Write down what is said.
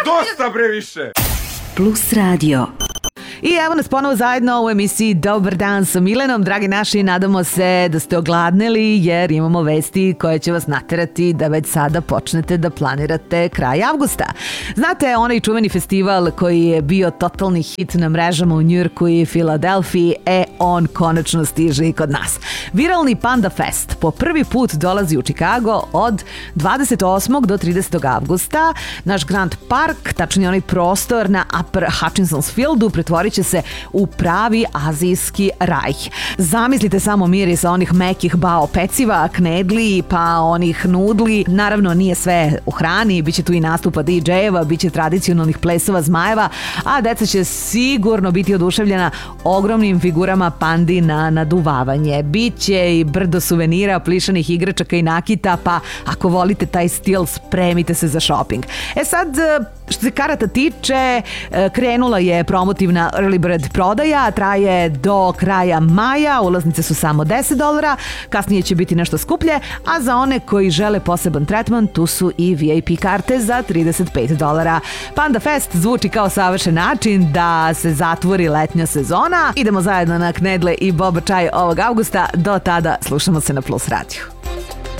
Dosta bre više! Plus Radio. I evo nas ponovo zajedno u emisiji Dobar dan sa Milenom. Dragi naši, nadamo se da ste ogladneli jer imamo vesti koje će vas naterati da već sada počnete da planirate kraj avgusta. Znate, onaj čuveni festival koji je bio totalni hit na mrežama u Njujorku i Filadelfiji, on konačno stiže i kod nas. Viralni Panda Fest po prvi put dolazi u Chicago od 28. do 30. avgusta. Naš Grand Park, tačnije onaj prostor na Upper Hutchinson's Fieldu, pretvorit će se u pravi azijski raj. Zamislite samo mirisa onih mekih bao peciva, knedli, pa onih nudli. Naravno, nije sve u hrani, bit će tu i nastupa DJ-eva, bit će tradicionalnih plesova zmajeva, a deca će sigurno biti oduševljena ogromnim figurama pandi na naduvavanje. Biće i brdo suvenira, plišanih igračaka i nakita, pa ako volite taj stil, spremite se za shopping. Sad, što se karata tiče, krenula je promotivna early bird prodaja, traje do kraja maja, ulaznice su samo $10, kasnije će biti nešto skuplje, a za one koji žele poseban tretman, tu su i VIP karte za $35. Panda Fest zvuči kao savršen način da se zatvori letnja sezona. Idemo zajedno na knedle i boba čaj ovog avgusta. Do tada slušamo se na Plus Radio.